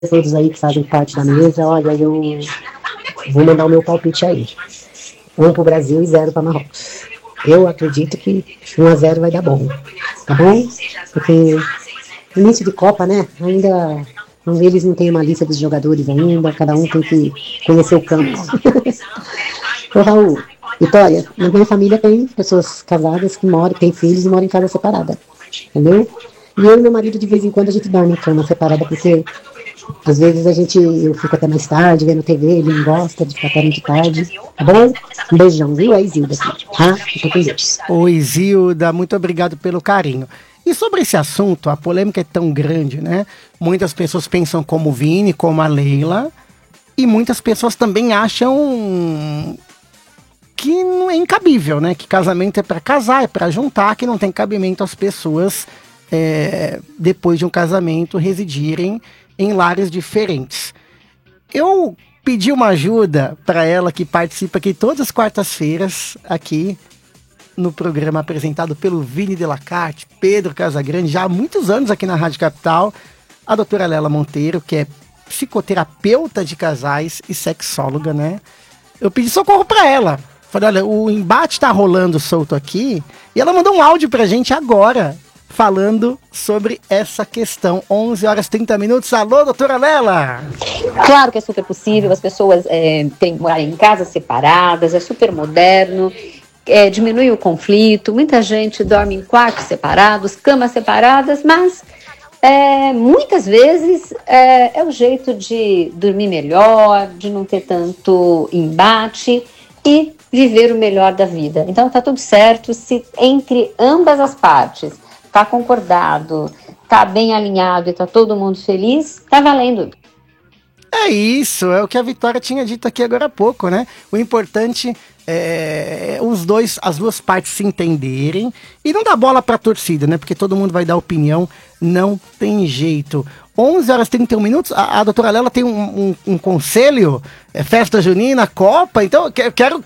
todos aí que fazem parte da mesa, olha, eu vou mandar o meu palpite aí. 1 pro Brasil e 0 para Marrocos. Eu acredito que 1-0 vai dar bom, tá bom? Porque início de Copa, né? Ainda eles não têm uma lista dos jogadores ainda, cada um tem que conhecer o campo. Ô Raul, Vitória, na minha família tem pessoas casadas que moram, têm filhos e moram em casa separada, entendeu? E eu e meu marido, de vez em quando, a gente dorme em cama separada, porque às vezes eu fico até mais tarde vendo TV, ele não gosta de ficar até muito tarde, tá bom? Um beijão, viu? É Isilda aqui, tá? Fica com Deus. Oi, Isilda, muito obrigado pelo carinho. E sobre esse assunto, a polêmica é tão grande, né? Muitas pessoas pensam como o Vini, como a Leila, e muitas pessoas também acham que não é incabível, né? Que casamento é para casar, é para juntar, que não tem cabimento as pessoas, depois de um casamento, residirem em lares diferentes. Eu pedi uma ajuda para ela, que participa aqui todas as quartas-feiras, aqui no programa apresentado pelo Vini Delacarte, Pedro Casagrande, já há muitos anos aqui na Rádio Capital, a doutora Lela Monteiro, que é psicoterapeuta de casais e sexóloga, né? Eu pedi socorro para ela. Falei, olha, o embate tá rolando solto aqui, e ela mandou um áudio pra gente agora, falando sobre essa questão. 11 horas e 30 minutos. Alô, doutora Lela? Claro que é super possível, as pessoas têm que morar em casas separadas, é super moderno, diminui o conflito, muita gente dorme em quartos separados, camas separadas, mas muitas vezes é o jeito de dormir melhor, de não ter tanto embate e viver o melhor da vida. Então tá tudo certo se entre ambas as partes tá concordado, tá bem alinhado e tá todo mundo feliz, tá valendo. É isso, é o que a Vitória tinha dito aqui agora há pouco, né? O importante é as duas partes se entenderem e não dar bola pra torcida, né? Porque todo mundo vai dar opinião, não tem jeito. 11 horas e 31 minutos, a doutora Lela tem um conselho, festa junina, Copa, então eu quero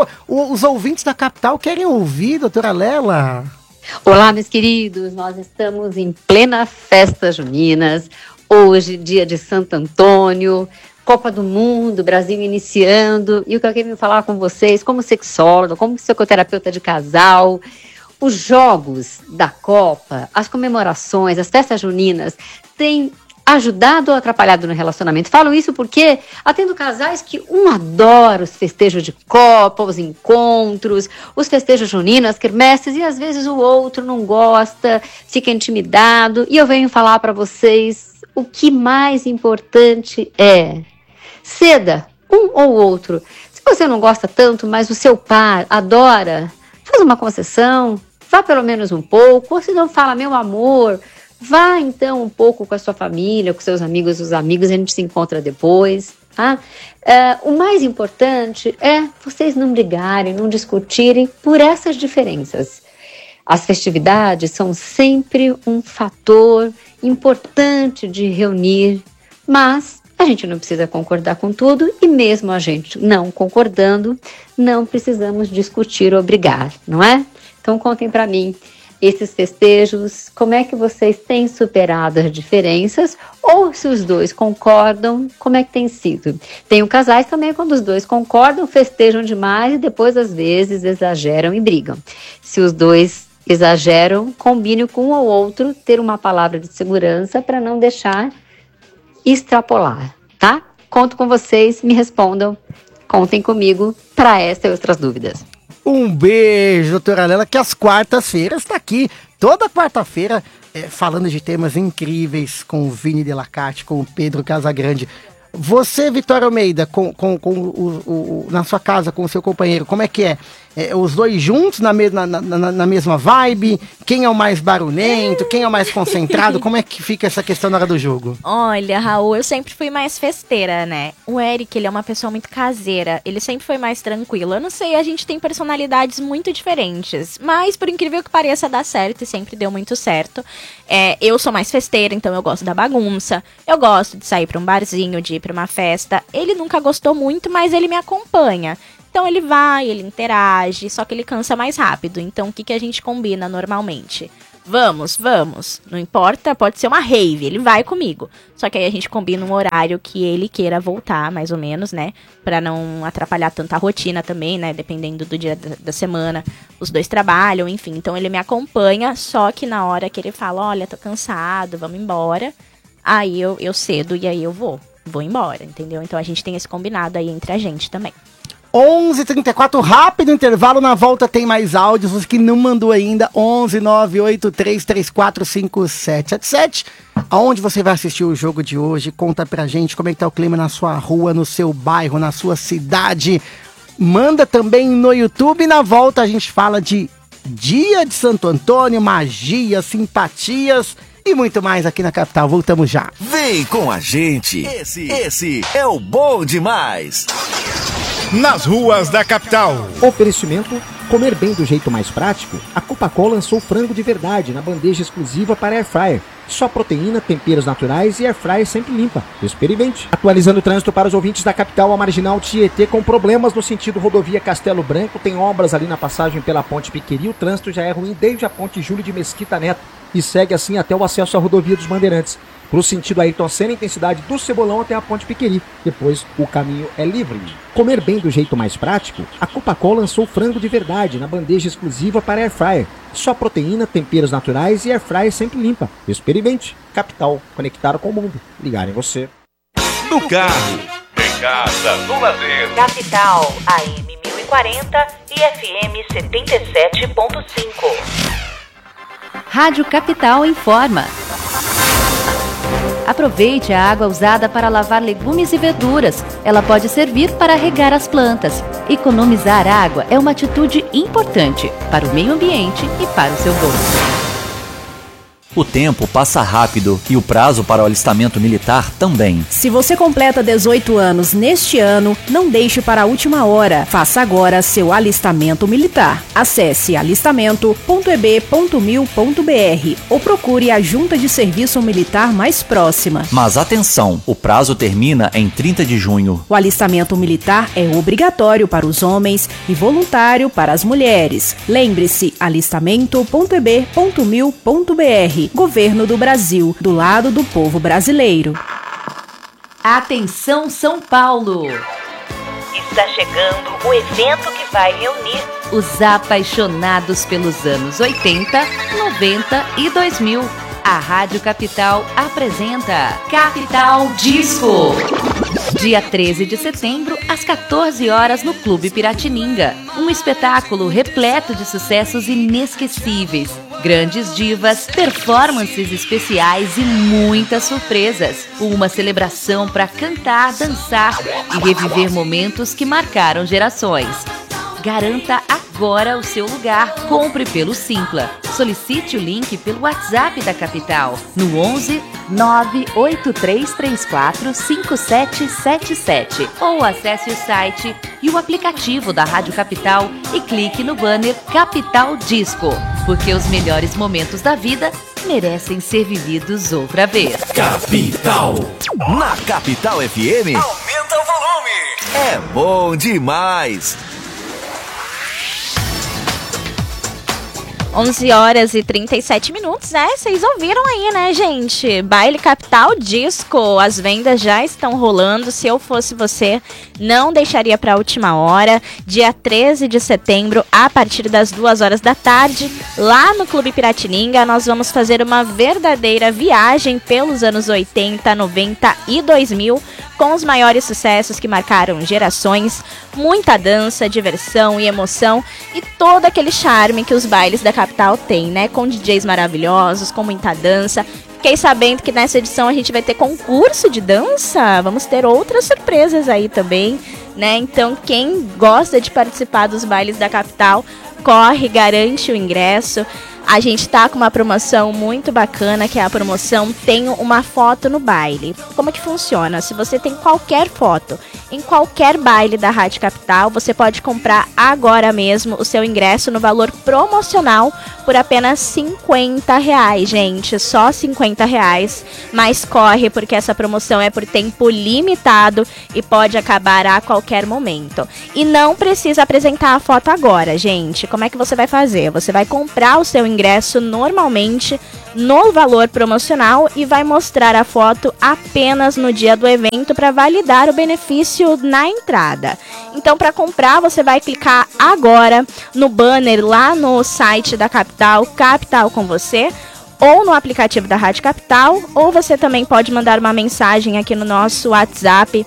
os ouvintes da capital querem ouvir, doutora Lela. Olá, meus queridos, nós estamos em plena festa juninas, hoje dia de Santo Antônio, Copa do Mundo, Brasil iniciando, e o que eu quero falar com vocês, como sexóloga, como psicoterapeuta de casal, os jogos da Copa, as comemorações, as festas juninas, têm ajudado ou atrapalhado no relacionamento? Falo isso porque atendo casais que adora os festejos de Copa, os encontros, os festejos juninos, as quermesses, e às vezes o outro não gosta, fica intimidado, e eu venho falar para vocês o que mais importante é: ceda um ou outro. Se você não gosta tanto, mas o seu par adora, faz uma concessão, vá pelo menos um pouco, ou se não fala, meu amor, vá então um pouco com a sua família, com seus amigos, os amigos, a gente se encontra depois, tá? O mais importante é vocês não brigarem, não discutirem por essas diferenças. As festividades são sempre um fator importante de reunir, mas a gente não precisa concordar com tudo, e mesmo a gente não concordando, não precisamos discutir ou brigar, não é? Então contem para mim, esses festejos, como é que vocês têm superado as diferenças, ou se os dois concordam, como é que tem sido? Tem casais também, quando os dois concordam, festejam demais e depois às vezes exageram e brigam. Se os dois exageram, combine com um ou outro ter uma palavra de segurança para não deixar extrapolar, tá? Conto com vocês, me respondam, contem comigo para esta e outras dúvidas. Um beijo, doutora Lela, que às quartas-feiras está aqui, toda quarta-feira, falando de temas incríveis com o Vini Delacarte, com o Pedro Casagrande. Você, Vitória Almeida, na sua casa, com o seu companheiro, como é que é? Os dois juntos, na mesma vibe? Quem é o mais barulhento? Quem é o mais concentrado? Como é que fica essa questão na hora do jogo? Olha, Raul, eu sempre fui mais festeira, né? O Eric, ele é uma pessoa muito caseira. Ele sempre foi mais tranquilo. Eu não sei, a gente tem personalidades muito diferentes. Mas, por incrível que pareça, dá certo e sempre deu muito certo. Eu sou mais festeira, então eu gosto da bagunça. Eu gosto de sair pra um barzinho, de ir pra uma festa. Ele nunca gostou muito, mas ele me acompanha. Então ele vai, ele interage, só que ele cansa mais rápido. Então o que a gente combina normalmente? Vamos. Não importa, pode ser uma rave, ele vai comigo. Só que aí a gente combina um horário que ele queira voltar, mais ou menos, né? Pra não atrapalhar tanta rotina também, né? Dependendo do dia da semana. Os dois trabalham, enfim. Então ele me acompanha, só que na hora que ele fala, olha, tô cansado, vamos embora. Aí eu cedo e aí eu vou embora, entendeu? Então a gente tem esse combinado aí entre a gente também. 11h34, rápido intervalo, na volta tem mais áudios, você que não mandou ainda, 11983345777, aonde você vai assistir o jogo de hoje, conta pra gente como é que tá o clima na sua rua, no seu bairro, na sua cidade, manda também no YouTube, na volta a gente fala de Dia de Santo Antônio, magia, simpatias e muito mais aqui na capital, voltamos já. Vem com a gente, esse é o Bom Demais. Nas ruas da capital. Oferecimento: comer bem do jeito mais prático. A Coca-Cola lançou frango de verdade na bandeja exclusiva para Air Fryer. Só proteína, temperos naturais e Air Fryer sempre limpa. Experimente. Atualizando o trânsito para os ouvintes da capital, a Marginal Tietê com problemas no sentido rodovia Castelo Branco. Tem obras ali na passagem pela Ponte Piqueri. O trânsito já é ruim desde a Ponte Júlio de Mesquita Neto e segue assim até o acesso à rodovia dos Bandeirantes. Pro sentido Ayrton Senna, intensidade do Cebolão até a Ponte Piqueri. Depois, o caminho é livre. Comer bem do jeito mais prático? A Coca-Cola lançou frango de verdade na bandeja exclusiva para Air Fryer. Só proteína, temperos naturais e Air Fryer sempre limpa. Experimente. Capital, conectado com o mundo. Ligar em você. No carro, em casa, no lazer. Capital, AM 1040 e FM 77.5. Rádio Capital informa. Aproveite a água usada para lavar legumes e verduras. Ela pode servir para regar as plantas. Economizar água é uma atitude importante para o meio ambiente e para o seu bolso. O tempo passa rápido e o prazo para o alistamento militar também. Se você completa 18 anos neste ano, não deixe para a última hora. Faça agora seu alistamento militar. Acesse alistamento.eb.mil.br ou procure a Junta de Serviço Militar mais próxima. Mas atenção, o prazo termina em 30 de junho. O alistamento militar é obrigatório para os homens e voluntário para as mulheres. Lembre-se, alistamento.eb.mil.br. Governo do Brasil, do lado do povo brasileiro. Atenção, São Paulo! Está chegando o evento que vai reunir os apaixonados pelos anos 80, 90 e 2000. A Rádio Capital apresenta Capital Disco. Dia 13 de setembro, às 14 horas, no Clube Piratininga. Um espetáculo repleto de sucessos inesquecíveis, grandes divas, performances especiais e muitas surpresas. Uma celebração para cantar, dançar e reviver momentos que marcaram gerações. Garanta agora o seu lugar. Compre pelo Simpla. Solicite o link pelo WhatsApp da Capital no 11 98334 5777 ou acesse o site e o aplicativo da Rádio Capital e clique no banner Capital Disco, porque os melhores momentos da vida merecem ser vividos outra vez. Capital. Na Capital FM. Aumenta o volume. É bom demais. 11 horas e 37 minutos, né? Vocês ouviram aí, né, gente? Baile Capital Disco. As vendas já estão rolando. Se eu fosse você, não deixaria para a última hora. Dia 13 de setembro, a partir das 2 horas da tarde, lá no Clube Piratininga, nós vamos fazer uma verdadeira viagem pelos anos 80, 90 e 2000, com os maiores sucessos que marcaram gerações, muita dança, diversão e emoção e todo aquele charme que os bailes da capital têm, né? Com DJs maravilhosos, com muita dança. Fiquei sabendo que nessa edição a gente vai ter concurso de dança, vamos ter outras surpresas aí também, né? Então quem gosta de participar dos bailes da capital, corre, garante o ingresso. A gente tá com uma promoção muito bacana, que é a promoção Tenho uma Foto no Baile. Como é que funciona? Se você tem qualquer foto em qualquer baile da Rádio Capital, você pode comprar agora mesmo o seu ingresso no valor promocional por apenas R$50, gente. Só R$50. Mas corre, porque essa promoção é por tempo limitado e pode acabar a qualquer momento. E não precisa apresentar a foto agora, gente. Como é que você vai fazer? Você vai comprar o seu ingresso ingresso normalmente no valor promocional e vai mostrar a foto apenas no dia do evento para validar o benefício na entrada. Então, para comprar, você vai clicar agora no banner lá no site da Capital, Capital com você, ou no aplicativo da Rádio Capital, ou você também pode mandar uma mensagem aqui no nosso WhatsApp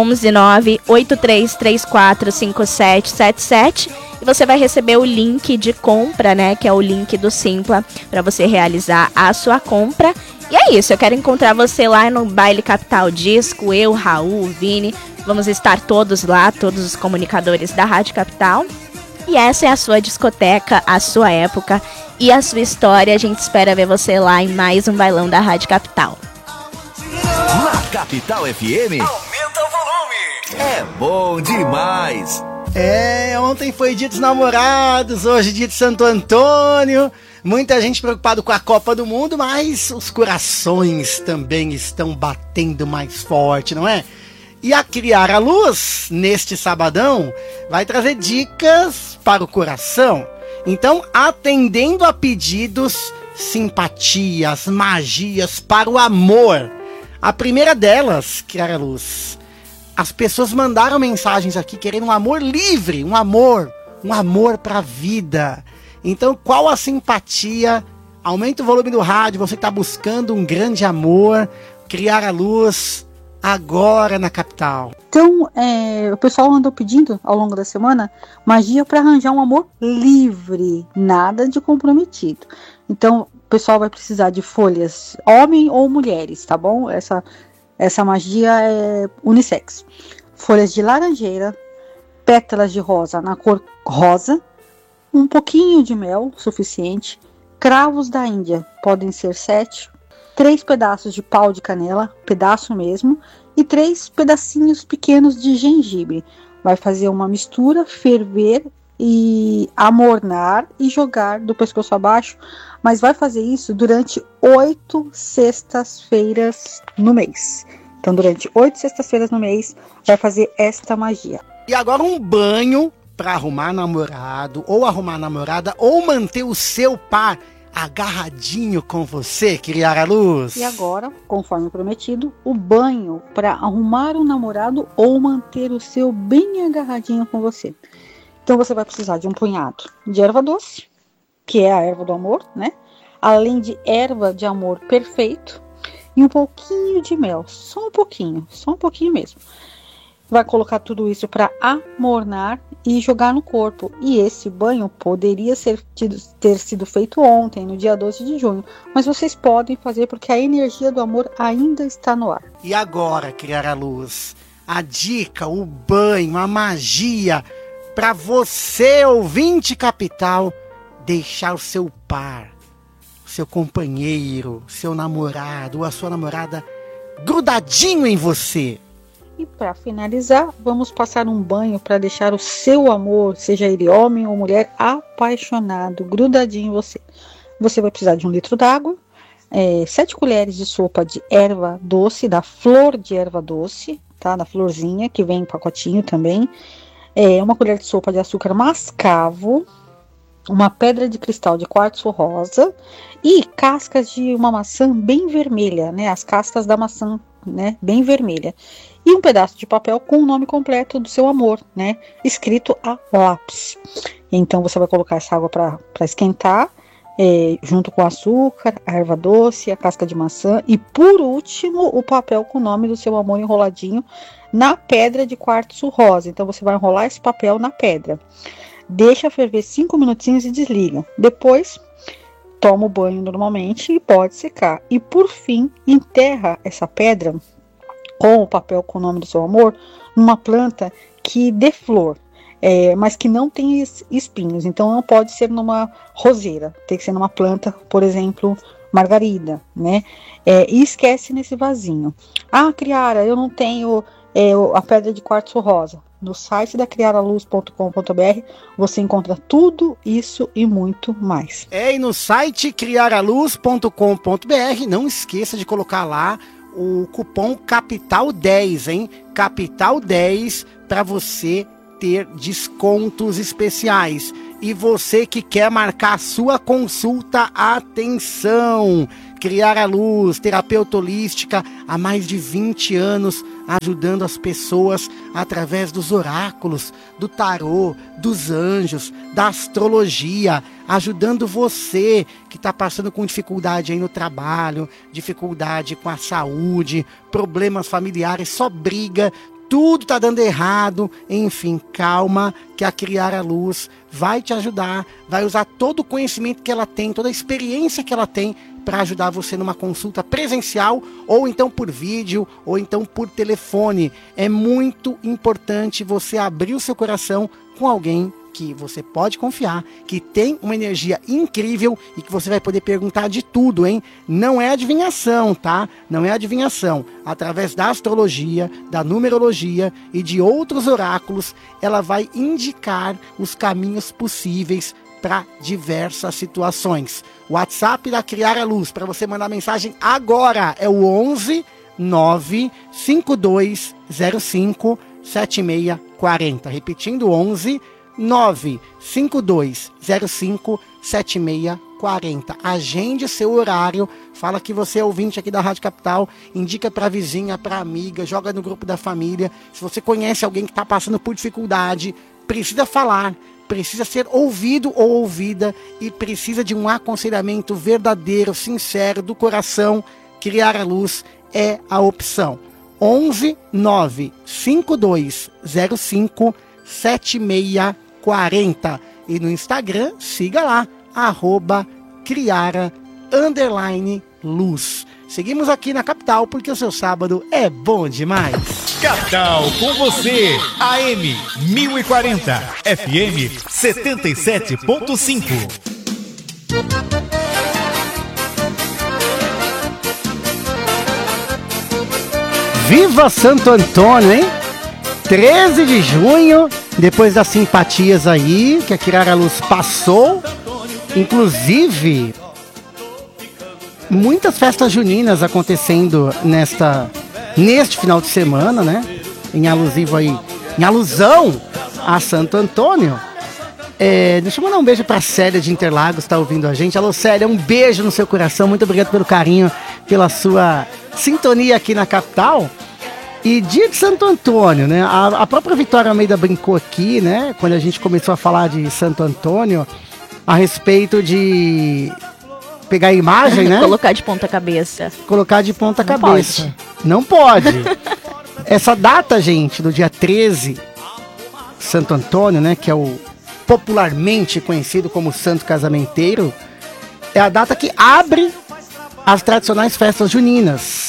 11983345777 e você vai receber o link de compra, né, que é o link do Simpla, para você realizar a sua compra. E é isso, eu quero encontrar você lá no Baile Capital Disco, eu, Raul, Vini, vamos estar todos lá, todos os comunicadores da Rádio Capital. E essa é a sua discoteca, a sua época e a sua história. A gente espera ver você lá em mais um bailão da Rádio Capital. Na Capital FM, aumenta o volume. É bom demais. Ontem foi dia dos namorados, hoje dia de Santo Antônio. Muita gente preocupada com a Copa do Mundo, mas os corações também estão batendo mais forte, não é? E a Criar a Luz, neste sabadão, vai trazer dicas para o coração. Então, atendendo a pedidos, simpatias, magias para o amor. A primeira delas, Criar a Luz. As pessoas mandaram mensagens aqui querendo um amor livre, um amor para a vida. Então, qual a simpatia? Aumenta o volume do rádio, você está buscando um grande amor. Criar a Luz agora na Capital. Então, o pessoal andou pedindo ao longo da semana magia para arranjar um amor livre, nada de comprometido. Então, o pessoal vai precisar de folhas, homem ou mulheres, tá bom? Essa magia é unissex. Folhas de laranjeira, pétalas de rosa na cor rosa, um pouquinho de mel, suficiente, cravos da Índia, podem ser 7, 3 pedaços de pau de canela, pedaço mesmo, e 3 pedacinhos pequenos de gengibre. Vai fazer uma mistura, ferver e amornar e jogar do pescoço abaixo, mas vai fazer isso durante 8 sextas-feiras no mês. Então, durante 8 sextas-feiras no mês, vai fazer esta magia. E agora um banho para arrumar namorado, ou arrumar namorada, ou manter o seu par agarradinho com você, Criar a Luz. E agora, conforme prometido, o banho para arrumar um namorado ou manter o seu bem agarradinho com você. Então você vai precisar de um punhado de erva doce, que é a erva do amor, né? Além de erva de amor perfeito e um pouquinho de mel, só um pouquinho mesmo. Vai colocar tudo isso para amornar e jogar no corpo. E esse banho poderia ter sido feito ontem, no dia 12 de junho. Mas vocês podem fazer porque a energia do amor ainda está no ar. E agora, Criar a Luz, a dica, o banho, a magia para você, ouvinte Capital, deixar o seu par, o seu companheiro, seu namorado ou a sua namorada grudadinho em você. E para finalizar, vamos passar um banho para deixar o seu amor, seja ele homem ou mulher, apaixonado, grudadinho em você. Você vai precisar de 1 litro d'água, 7 colheres de sopa de erva doce, da flor de erva doce, tá? Da florzinha, que vem em pacotinho também. 1 colher de sopa de açúcar mascavo, uma pedra de cristal de quartzo rosa e cascas de uma maçã bem vermelha, né? As cascas da maçã, né? Bem vermelha. E um pedaço de papel com o nome completo do seu amor, né? Escrito a lápis. Então você vai colocar essa água para esquentar, junto com o açúcar, a erva doce, a casca de maçã e, por último, o papel com o nome do seu amor enroladinho na pedra de quartzo rosa. Então você vai enrolar esse papel na pedra. Deixa ferver 5 minutinhos e desliga. Depois, toma o banho normalmente e pode secar. E por fim, enterra essa pedra com o papel com o nome do seu amor numa planta que dê flor, mas que não tem espinhos. Então não pode ser numa roseira, tem que ser numa planta, por exemplo, margarida, né? E esquece nesse vasinho. Ah, Criara, eu não tenho a pedra de quartzo rosa. No site da criaraluz.com.br você encontra tudo isso e muito mais. E no site criaraluz.com.br não esqueça de colocar lá o cupom Capital 10, hein? Capital 10 para você ter descontos especiais. E você que quer marcar sua consulta, atenção! Criar a Luz, terapeuta holística, há mais de 20 anos, ajudando as pessoas através dos oráculos, do tarô, dos anjos, da astrologia, ajudando você que está passando com dificuldade aí no trabalho, dificuldade com a saúde, problemas familiares, só briga, tudo está dando errado, enfim, calma, que a Criar a Luz vai te ajudar, vai usar todo o conhecimento que ela tem, toda a experiência que ela tem para ajudar você numa consulta presencial, ou então por vídeo, ou então por telefone. É muito importante você abrir o seu coração com alguém que você pode confiar, que tem uma energia incrível e que você vai poder perguntar de tudo, hein? Não é adivinhação, tá? Não é adivinhação. Através da astrologia, da numerologia e de outros oráculos, ela vai indicar os caminhos possíveis para diversas situações. O WhatsApp da Criar a Luz, para você mandar mensagem agora, é o 11 95205 7640. Repetindo, 11 95205 7640. Agende seu horário, fala que você é ouvinte aqui da Rádio Capital, indica para vizinha, para amiga, joga no grupo da família. Se você conhece alguém que está passando por dificuldade, precisa falar, precisa ser ouvido ou ouvida e precisa de um aconselhamento verdadeiro, sincero, do coração, Criar a Luz é a opção. 11 95205 7640. E no Instagram, siga lá, @Criara_Luz. Seguimos aqui na Capital, porque o seu sábado é bom demais. Capital com você, AM 1040, FM 77.5. Viva Santo Antônio, hein? 13 de junho, depois das simpatias aí, que a Criar a Luz passou, inclusive muitas festas juninas acontecendo neste final de semana, né? Em alusão a Santo Antônio. Deixa eu mandar um beijo pra Célia de Interlagos, tá ouvindo a gente. Alô, Célia, um beijo no seu coração, muito obrigado pelo carinho, pela sua sintonia aqui na Capital. E dia de Santo Antônio, né? A própria Vitória Almeida brincou aqui, né? Quando a gente começou a falar de Santo Antônio, a respeito de pegar a imagem, né? Colocar de ponta cabeça. Colocar de ponta cabeça. Não pode. Essa data, gente, do dia 13, Santo Antônio, né? Que é o popularmente conhecido como Santo Casamenteiro, é a data que abre as tradicionais festas juninas.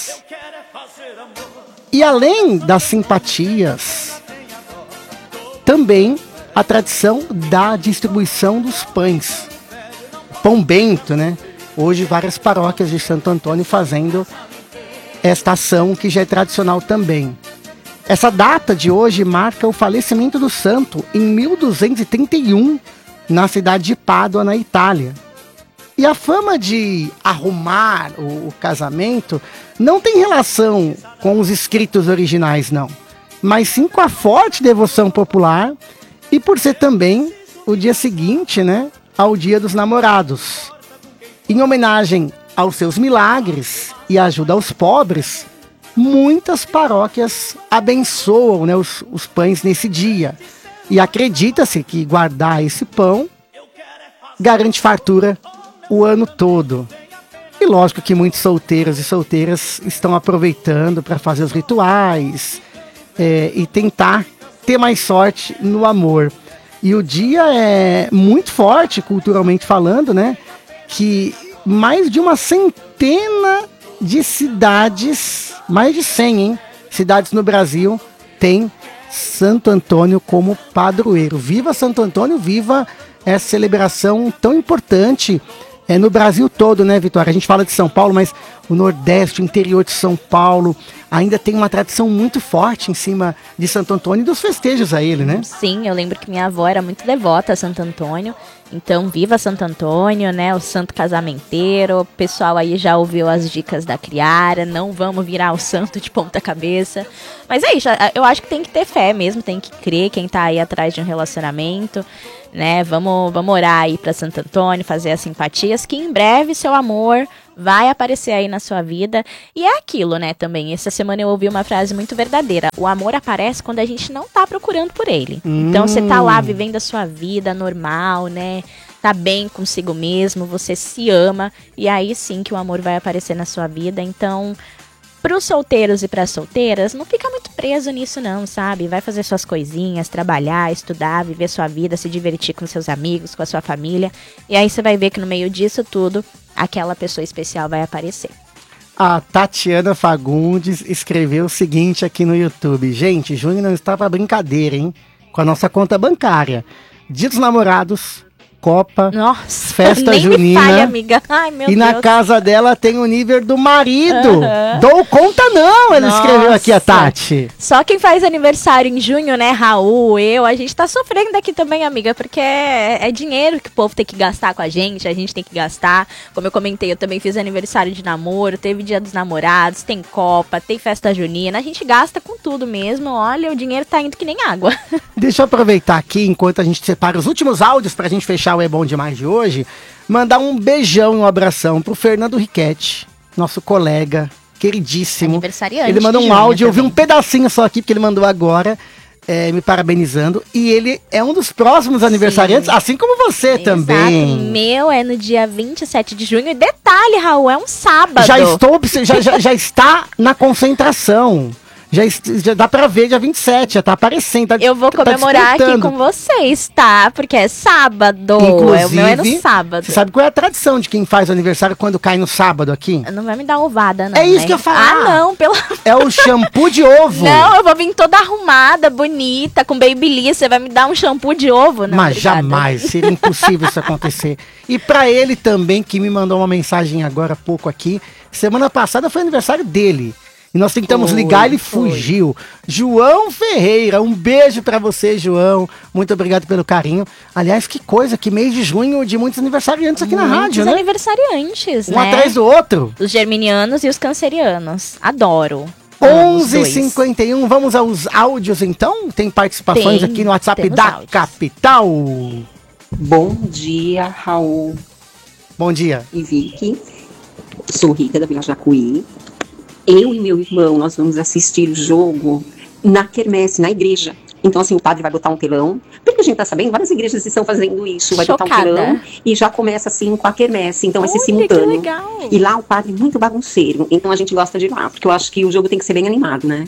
E além das simpatias, também a tradição da distribuição dos pães. Pão Bento, né? Hoje várias paróquias de Santo Antônio fazendo esta ação que já é tradicional também. Essa data de hoje marca o falecimento do santo em 1231, na cidade de Pádua, na Itália. E a fama de arrumar o casamento não tem relação com os escritos originais, não. Mas sim com a forte devoção popular e por ser também o dia seguinte, né, ao Dia dos Namorados. Em homenagem aos seus milagres e ajuda aos pobres, muitas paróquias abençoam, né, os pães nesse dia. E acredita-se que guardar esse pão garante fartura o ano todo. E lógico que muitos solteiros e solteiras estão aproveitando para fazer os rituais e tentar ter mais sorte no amor. E o dia é muito forte, culturalmente falando, né? Que mais de uma centena de cidades, mais de 100, hein? Cidades no Brasil tem Santo Antônio como padroeiro. Viva Santo Antônio, viva essa celebração tão importante no Brasil todo, né, Vitória? A gente fala de São Paulo, mas o Nordeste, o interior de São Paulo, ainda tem uma tradição muito forte em cima de Santo Antônio e dos festejos a ele, né? Sim, eu lembro que minha avó era muito devota a Santo Antônio Então, viva Santo Antônio, né? O santo casamenteiro. O pessoal aí já ouviu as dicas da Criara. Não vamos virar o santo de ponta cabeça. Mas é isso, eu acho que tem que ter fé mesmo, tem que crer quem tá aí atrás de um relacionamento, né? Vamos orar aí pra Santo Antônio, fazer as simpatias, que em breve seu amor vai aparecer aí na sua vida. E é aquilo, né, também. Essa semana eu ouvi uma frase muito verdadeira. O amor aparece quando a gente não tá procurando por ele. Então você tá lá vivendo a sua vida normal, né? Tá bem consigo mesmo, você se ama. E aí sim que o amor vai aparecer na sua vida. Então, pros solteiros e pras solteiras, não fica muito preso nisso não, sabe? Vai fazer suas coisinhas, trabalhar, estudar, viver sua vida, se divertir com seus amigos, com a sua família. E aí você vai ver que no meio disso tudo, aquela pessoa especial vai aparecer. A Tatiana Fagundes escreveu o seguinte aqui no YouTube. Gente, junho não está pra brincadeira, hein? Com a nossa conta bancária. Dia dos Namorados, Copa, nossa, festa nem junina. Me falha, amiga. Ai, meu e Deus. Na casa dela tem o nível do marido. Dou conta não, ela escreveu aqui, a Tati. Só quem faz aniversário em junho, né, Raul, a gente tá sofrendo aqui também, amiga, porque é dinheiro que o povo tem que gastar com a gente tem que gastar. Como eu comentei, eu também fiz aniversário de namoro, teve Dia dos Namorados, tem Copa, tem festa junina, a gente gasta com tudo mesmo. Olha, o dinheiro tá indo que nem água. Deixa eu aproveitar aqui, enquanto a gente separa os últimos áudios pra gente fechar o É Bom Demais de hoje, mandar um beijão e um abração pro Fernando Riquetti, nosso colega, queridíssimo. Aniversariante. Ele mandou um áudio, eu vi um pedacinho só aqui, porque ele mandou agora, me parabenizando. E ele é um dos próximos aniversariantes, assim como você também. Exato. Meu é no dia 27 de junho. E detalhe, Raul, é um sábado. Já está na concentração. Já dá pra ver dia 27, já tá aparecendo. Eu vou comemorar aqui com vocês, tá? Porque é sábado. Inclusive, o meu é no sábado. Você sabe qual é a tradição de quem faz o aniversário quando cai no sábado aqui? Não vai me dar ovada, não. É isso né? que eu falo. Ah, não, É o shampoo de ovo. Não, eu vou vir toda arrumada, bonita, com babyliss. Você vai me dar um shampoo de ovo? Não, mas obrigada. Jamais, seria impossível isso acontecer. E pra ele também, que me mandou uma mensagem agora há pouco aqui, semana passada foi aniversário dele. E nós tentamos ligar, ele fugiu. João Ferreira, um beijo pra você, João. Muito obrigado pelo carinho. Aliás, que coisa, que mês de junho de muitos aniversariantes aqui na rádio, né? Muitos aniversariantes, um atrás do outro. Os geminianos e os cancerianos. Adoro. 11h51, vamos aos áudios então? Tem participações aqui no WhatsApp da áudios. Capital. Bom dia, Raul. Bom dia. E Vicky. Sou Rita da Vila Jacuí. Eu e meu irmão, nós vamos assistir o jogo na quermesse, na igreja. Então, assim, o padre vai botar um telão. Porque a gente tá sabendo, várias igrejas estão fazendo isso. Vai botar um telão e já começa, assim, com a quermesse. Então, vai ser simultâneo. Que legal. E lá o padre é muito bagunceiro. Então, a gente gosta de ir lá. Porque eu acho que o jogo tem que ser bem animado, né?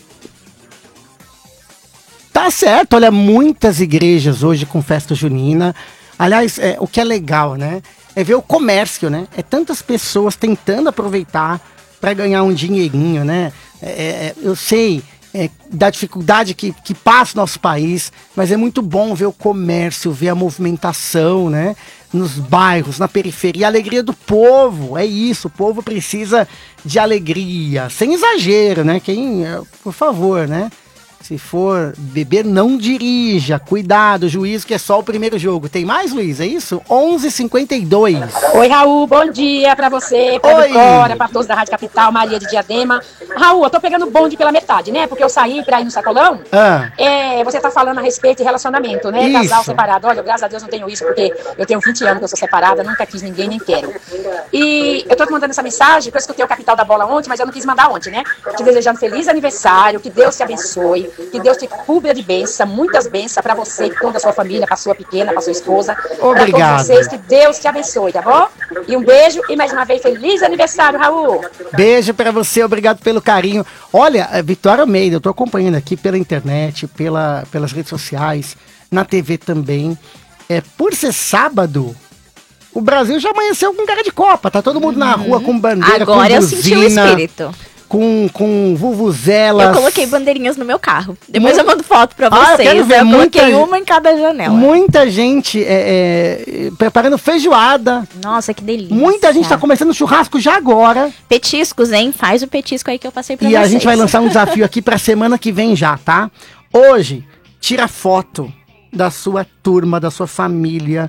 Tá certo. Olha, muitas igrejas hoje com festa junina. Aliás, o que é legal, né? É ver o comércio, né? É tantas pessoas tentando aproveitar para ganhar um dinheirinho, né? Eu sei da dificuldade que passa o nosso país, mas é muito bom ver o comércio, ver a movimentação, né? Nos bairros, na periferia, a alegria do povo, é isso, o povo precisa de alegria, sem exagero, né? Por favor, né? Se for beber, não dirija. Cuidado, juízo, que é só o primeiro jogo. Tem mais, Luiz? É isso? 11h52. Oi, Raul. Bom dia pra você, pra Vitória, pra todos da Rádio Capital, Maria de Diadema. Raul, eu tô pegando bonde pela metade, né? Porque eu saí pra ir no sacolão. Você tá falando a respeito de relacionamento, né? Isso. Casal separado. Olha, graças a Deus não tenho isso, porque eu tenho 20 anos que eu sou separada, nunca quis ninguém, nem quero. E eu tô te mandando essa mensagem, porque eu escutei o Capital da Bola ontem, mas eu não quis mandar ontem, né? Te desejando feliz aniversário, que Deus te abençoe. Que Deus te cubra de bênção, muitas bênçãos para você, toda a sua família, para sua pequena, para sua esposa. Obrigado. Para todos vocês, que Deus te abençoe, tá bom? E um beijo e mais uma vez, feliz aniversário, Raul. Beijo para você, obrigado pelo carinho. Olha, Vitória Almeida, eu tô acompanhando aqui pela internet, pelas redes sociais, na TV também. Por ser sábado, o Brasil já amanheceu com cara de Copa, tá todo mundo na rua com bandeira, agora com eu senti o espírito. Com vuvuzelas. Eu coloquei bandeirinhas no meu carro. Depois eu mando foto pra vocês. Eu quero ver. Eu coloquei uma em cada janela. Muita gente preparando feijoada. Nossa, que delícia. Muita gente tá começando churrasco já agora. Petiscos, hein? Faz o petisco aí que eu passei pra vocês. E a gente vai lançar um desafio aqui pra semana que vem já, tá? Hoje, tira foto da sua turma, da sua família,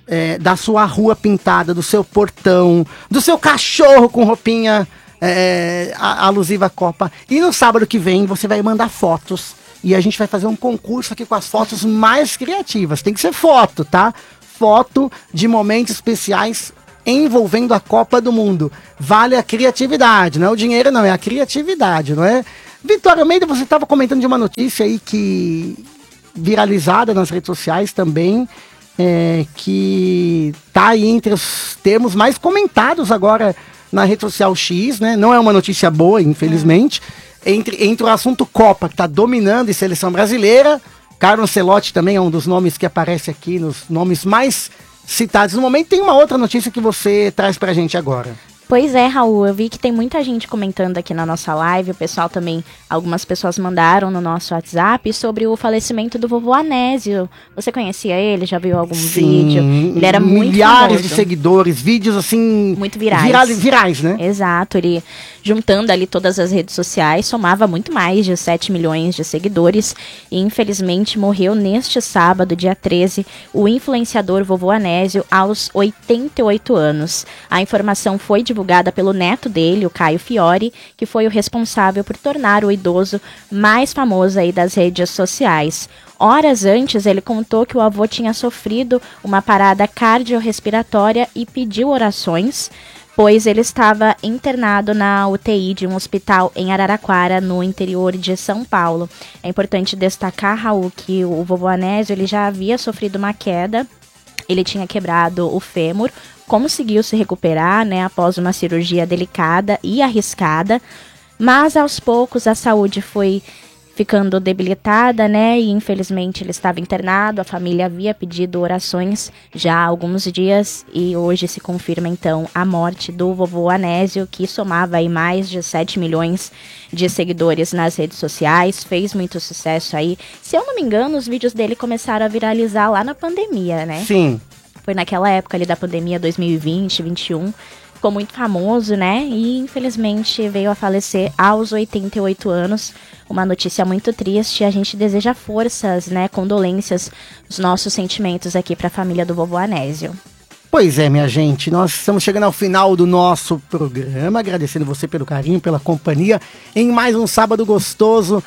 da sua rua pintada, do seu portão, do seu cachorro com roupinha alusiva à Copa. E no sábado que vem você vai mandar fotos e a gente vai fazer um concurso aqui com as fotos mais criativas. Tem que ser foto, tá? Foto de momentos especiais envolvendo a Copa do Mundo. Vale a criatividade, não é o dinheiro não, é a criatividade, não é? Vitória Almeida, você estava comentando de uma notícia aí que viralizada nas redes sociais também, que tá aí entre os termos mais comentados agora na rede social X, né? Não é uma notícia boa, infelizmente. Entre o assunto Copa, que tá dominando, e seleção brasileira, Carlo Ancelotti também é um dos nomes que aparece aqui, nos nomes mais citados no momento. Tem uma outra notícia que você traz pra gente agora. Pois é, Raul, eu vi que tem muita gente comentando aqui na nossa live, o pessoal também, algumas pessoas mandaram no nosso WhatsApp sobre o falecimento do vovô Anésio. Você conhecia ele? Já viu algum vídeo? Ele era muito milhares famoso. De seguidores, vídeos assim... Muito virais. Virais, né? Exato, ele juntando ali todas as redes sociais, somava muito mais de 7 milhões de seguidores e infelizmente morreu neste sábado, dia 13, o influenciador vovô Anésio aos 88 anos. A informação foi divulgada pelo neto dele, o Caio Fiore, que foi o responsável por tornar o idoso mais famoso aí das redes sociais. Horas antes, ele contou que o avô tinha sofrido uma parada cardiorrespiratória e pediu orações, pois ele estava internado na UTI de um hospital em Araraquara, no interior de São Paulo. É importante destacar, Raul, que o vovô Anésio ele já havia sofrido uma queda, ele tinha quebrado o fêmur, conseguiu se recuperar, né, após uma cirurgia delicada e arriscada, mas aos poucos a saúde foi ficando debilitada, né, e infelizmente ele estava internado, a família havia pedido orações já há alguns dias e hoje se confirma então a morte do vovô Anésio, que somava aí mais de 7 milhões de seguidores nas redes sociais, fez muito sucesso aí. Se eu não me engano, os vídeos dele começaram a viralizar lá na pandemia, né? Sim. Foi naquela época ali da pandemia 2020, 2021, ficou muito famoso, né? E infelizmente veio a falecer aos 88 anos. Uma notícia muito triste. A gente deseja forças, né? Condolências, os nossos sentimentos aqui para a família do vovô Anésio. Pois é, minha gente, nós estamos chegando ao final do nosso programa, agradecendo você pelo carinho, pela companhia, em mais um sábado gostoso,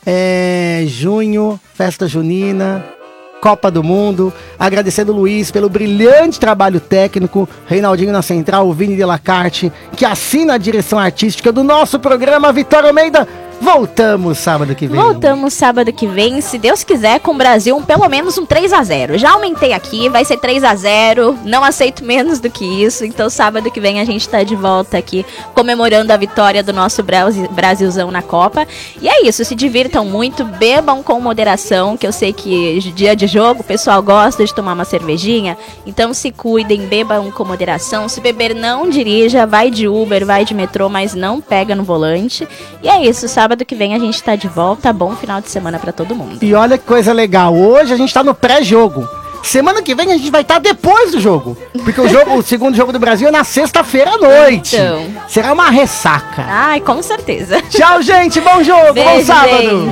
junho, festa junina, Copa do Mundo, agradecendo o Luiz pelo brilhante trabalho técnico, Reinaldinho na central, o Vini de Lacarte, que assina a direção artística do nosso programa. Vitória Almeida, voltamos sábado que vem. Voltamos sábado que vem, se Deus quiser, com o Brasil pelo menos um 3-0. Já aumentei aqui, vai ser 3-0, não aceito menos do que isso. Então sábado que vem a gente tá de volta aqui, comemorando a vitória do nosso Brasilzão na Copa. E é isso, se divirtam muito, bebam com moderação, que eu sei que dia de jogo o pessoal gosta de tomar uma cervejinha. Então se cuidem, bebam com moderação. Se beber, não dirija, vai de Uber, vai de metrô, mas não pega no volante. E é isso, sábado que vem a gente tá de volta. Bom final de semana pra todo mundo. E olha que coisa legal, hoje a gente tá no pré-jogo. Semana que vem a gente vai estar depois do jogo. Porque o segundo jogo do Brasil é na sexta-feira à noite. Então. Será uma ressaca. Ai, com certeza. Tchau, gente. Bom jogo. Beijo, bom sábado. Gente.